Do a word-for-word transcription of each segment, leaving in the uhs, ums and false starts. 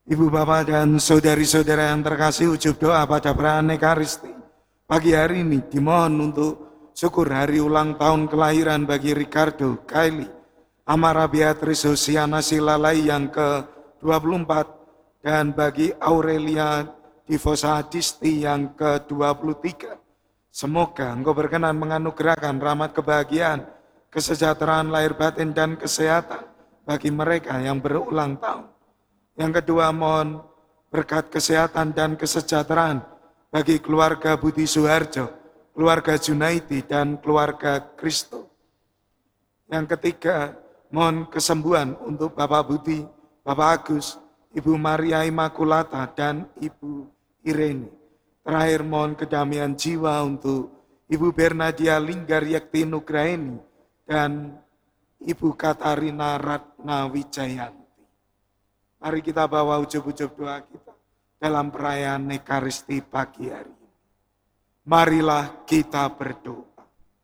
Ibu bapak dan saudari-saudara yang terkasih, ujub doa pada perayaan Ekaristi pagi hari ini dimohon untuk syukur hari ulang tahun kelahiran bagi Ricardo Kylie Amara Beatrice Hosiana Silalai yang ke dua puluh empat dan bagi Aurelia Divosa Adisti yang ke dua puluh tiga. Semoga Engkau berkenan menganugerahkan rahmat kebahagiaan, kesejahteraan lahir batin dan kesehatan bagi mereka yang berulang tahun. Yang kedua, mohon berkat kesehatan dan kesejahteraan bagi keluarga Budi Suharjo, keluarga Junaidi, dan keluarga Kristo. Yang ketiga, mohon kesembuhan untuk Bapak Budi, Bapak Agus, Ibu Maria Immaculata, dan Ibu Irene. Terakhir, mohon kedamaian jiwa untuk Ibu Bernadia Linggar Yakti Nugraini dan Ibu Katarina Ratna Wijayanti. Mari kita bawa ujub-ujub doa kita dalam perayaan Ekaristi pagi hari ini. Marilah kita berdoa.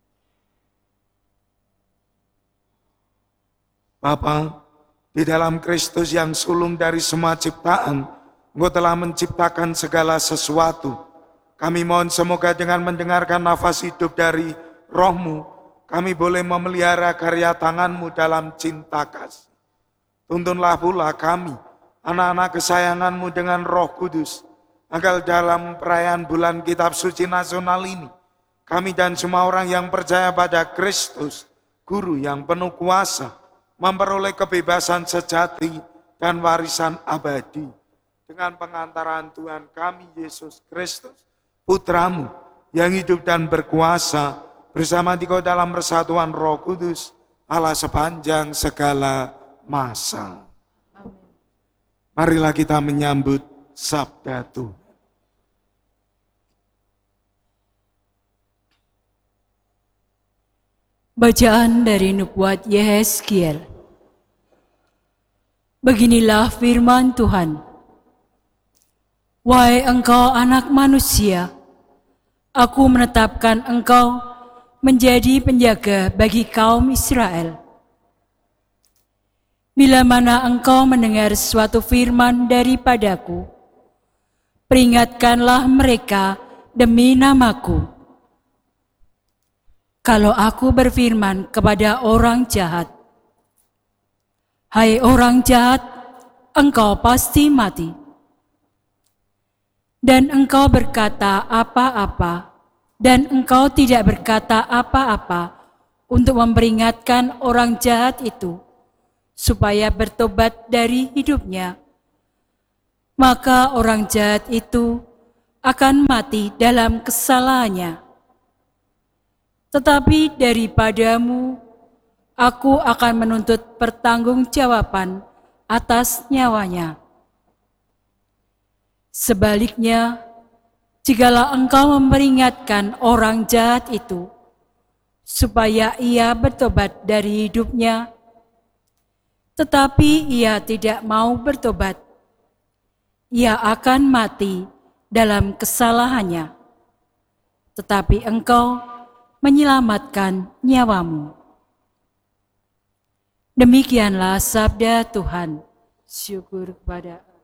Bapa, di dalam Kristus yang sulung dari semua ciptaan, Engkau telah menciptakan segala sesuatu. Kami mohon semoga dengan mendengarkan nafas hidup dari Roh-Mu, kami boleh memelihara karya tangan-Mu dalam cinta kasih. Tuntunlah pula kami, anak-anak kesayangan-Mu dengan Roh Kudus, agar dalam perayaan bulan Kitab Suci Nasional ini, kami dan semua orang yang percaya pada Kristus, Guru yang penuh kuasa, memperoleh kebebasan sejati dan warisan abadi. Dengan pengantaran Tuhan kami, Yesus Kristus, Putra-Mu, yang hidup dan berkuasa, bersama Dikau dalam persatuan Roh Kudus, Allah sepanjang segala masa. Marilah kita menyambut sabda Tuhan. Bacaan dari Nubuat Yehezkiel. Beginilah firman Tuhan. Wahai engkau anak manusia, aku menetapkan engkau menjadi penjaga bagi kaum Israel. Bila mana engkau mendengar suatu firman daripadaku, peringatkanlah mereka demi namaku. Kalau aku berfirman kepada orang jahat, hai orang jahat, engkau pasti mati. Dan engkau berkata apa-apa, dan engkau tidak berkata apa-apa untuk memperingatkan orang jahat itu, supaya bertobat dari hidupnya, maka orang jahat itu akan mati dalam kesalahannya. Tetapi daripadamu, aku akan menuntut pertanggungjawaban atas nyawanya. Sebaliknya, jikalau engkau memperingatkan orang jahat itu, supaya ia bertobat dari hidupnya, tetapi ia tidak mau bertobat, ia akan mati dalam kesalahannya. Tetapi engkau menyelamatkan nyawamu. Demikianlah sabda Tuhan. Syukur kepada Allah.